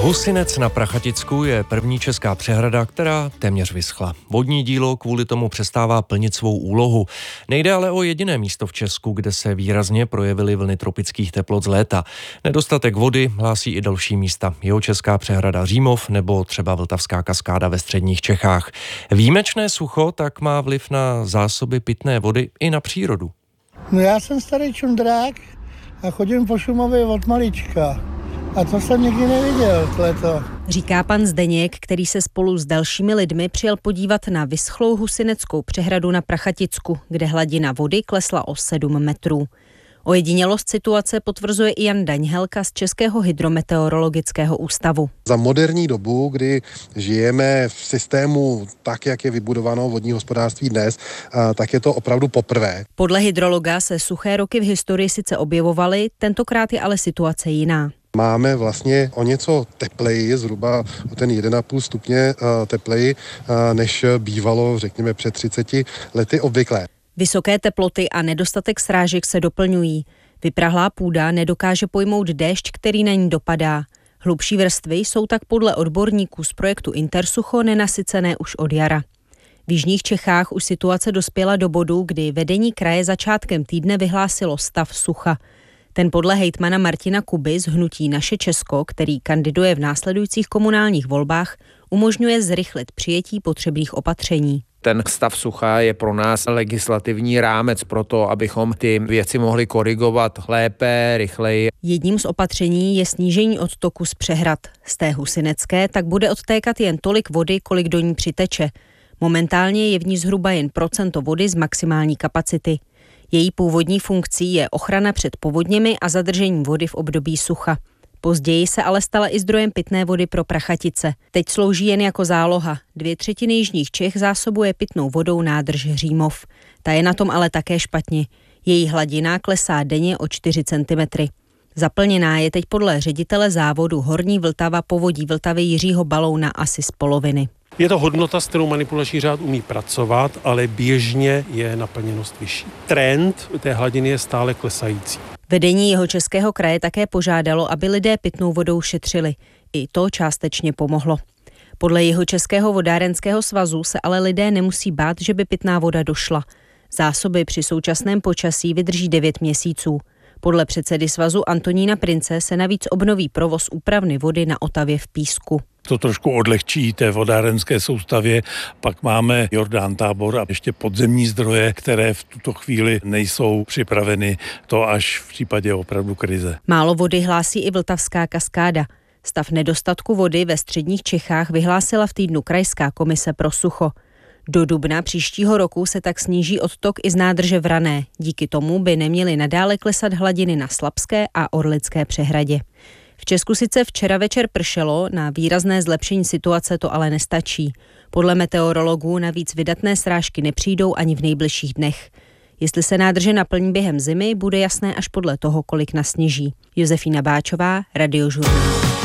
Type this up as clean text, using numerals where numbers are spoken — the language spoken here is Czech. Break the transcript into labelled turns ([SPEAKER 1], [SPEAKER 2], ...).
[SPEAKER 1] Husinec na Prachaticku je první česká přehrada, která téměř vyschla. Vodní dílo kvůli tomu přestává plnit svou úlohu. Nejde ale o jediné místo v Česku, kde se výrazně projevily vlny tropických teplot z léta. Nedostatek vody hlásí i další místa. Jihočeská přehrada Římov nebo třeba Vltavská kaskáda ve středních Čechách. Výjimečné sucho tak má vliv na zásoby pitné vody i na přírodu.
[SPEAKER 2] No já jsem starý čundrák a chodím po Šumavě od malička. A to jsem nikdy neviděl, tohleto.
[SPEAKER 3] Říká pan Zdeněk, který se spolu s dalšími lidmi přijel podívat na vyschlou Husineckou přehradu na Prachaticku, kde hladina vody klesla o 7 metrů. Ojedinělost situace potvrzuje i Jan Daňhelka z Českého hydrometeorologického ústavu.
[SPEAKER 4] Za moderní dobu, kdy žijeme v systému tak, jak je vybudováno vodní hospodářství dnes, tak je to opravdu poprvé.
[SPEAKER 3] Podle hydrologa se suché roky v historii sice objevovaly, tentokrát je ale situace jiná.
[SPEAKER 4] Máme vlastně o něco tepleji, zhruba o ten 1,5 stupně tepleji, než bývalo, řekněme, před 30 lety obvyklé.
[SPEAKER 3] Vysoké teploty a nedostatek srážek se doplňují. Vyprahlá půda nedokáže pojmout déšť, který na ní dopadá. Hlubší vrstvy jsou tak podle odborníků z projektu Intersucho nenasycené už od jara. V jižních Čechách už situace dospěla do bodu, kdy vedení kraje začátkem týdne vyhlásilo stav sucha. Ten podle hejtmana Martina Kuby z hnutí Naše Česko, který kandiduje v následujících komunálních volbách, umožňuje zrychlit přijetí potřebných opatření.
[SPEAKER 5] Ten stav sucha je pro nás legislativní rámec pro to, abychom ty věci mohli korigovat lépe, rychleji.
[SPEAKER 3] Jedním z opatření je snížení odtoku z přehrad. Z té Husinecké tak bude odtékat jen tolik vody, kolik do ní přiteče. Momentálně je v ní zhruba jen procento vody z maximální kapacity. Její původní funkcí je ochrana před povodněmi a zadržení vody v období sucha. Později se ale stala i zdrojem pitné vody pro Prachatice. Teď slouží jen jako záloha. 2/3 jižních Čech zásobuje pitnou vodou nádrž Římov. Ta je na tom ale také špatně. Její hladina klesá denně o 4 cm. Zaplněná je teď podle ředitele závodu Horní Vltava povodí Vltavy Jiřího Balouna asi z poloviny.
[SPEAKER 6] Je to hodnota, s kterou manipulační řád umí pracovat, ale běžně je naplněnost vyšší. Trend té hladiny je stále klesající.
[SPEAKER 3] Vedení Jihočeského kraje také požádalo, aby lidé pitnou vodou šetřili. I to částečně pomohlo. Podle Jihočeského vodárenského svazu se ale lidé nemusí bát, že by pitná voda došla. Zásoby při současném počasí vydrží 9 měsíců. Podle předsedy svazu Antonína Prince se navíc obnoví provoz úpravny vody na Otavě v Písku.
[SPEAKER 7] To trošku odlehčí té vodárenské soustavě. Pak máme Jordán Tábor a ještě podzemní zdroje, které v tuto chvíli nejsou připraveny, to až v případě opravdu krize.
[SPEAKER 3] Málo vody hlásí i Vltavská kaskáda. Stav nedostatku vody ve středních Čechách vyhlásila v týdnu Krajská komise pro sucho. Do dubna příštího roku se tak sníží odtok i z nádrže Vrané. Díky tomu by neměly nadále klesat hladiny na Slapské a Orlické přehradě. V Česku sice včera večer pršelo, na výrazné zlepšení situace to ale nestačí. Podle meteorologů navíc vydatné srážky nepřijdou ani v nejbližších dnech. Jestli se nádrže naplní během zimy, bude jasné až podle toho, kolik nasněží. Josefína Báčová, Radiožurnál.